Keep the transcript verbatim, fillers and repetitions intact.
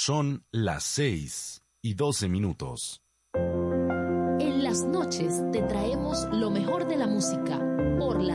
Son las seis y doce minutos. En las noches te traemos lo mejor de la música por la